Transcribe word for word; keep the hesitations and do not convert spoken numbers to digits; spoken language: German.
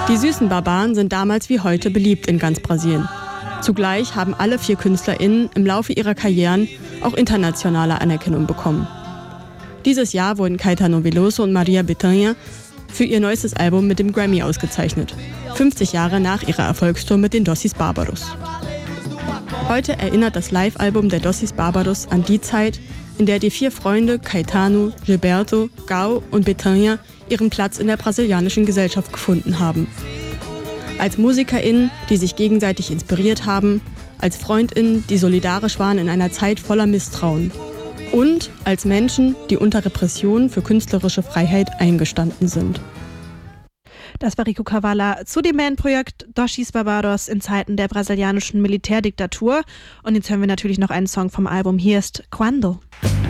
Die süßen Barbaren sind damals wie heute beliebt in ganz Brasilien. Zugleich haben alle vier KünstlerInnen im Laufe ihrer Karrieren auch internationale Anerkennung bekommen. Dieses Jahr wurden Caetano Veloso und Maria Bethânia für ihr neuestes Album mit dem Grammy ausgezeichnet, fünfzig Jahre nach ihrer Erfolgstour mit den Dosis Bárbaros. Heute erinnert das Live-Album der Dosis Bárbaros an die Zeit, in der die vier Freunde Caetano, Gilberto, Gao und Bethânia ihren Platz in der brasilianischen Gesellschaft gefunden haben. Als MusikerInnen, die sich gegenseitig inspiriert haben, als FreundInnen, die solidarisch waren in einer Zeit voller Misstrauen und als Menschen, die unter Repression für künstlerische Freiheit eingestanden sind. Das war Rico Kavala zu dem Bandprojekt Dosis Bárbaros in Zeiten der brasilianischen Militärdiktatur. Und jetzt hören wir natürlich noch einen Song vom Album. Hier ist Quando.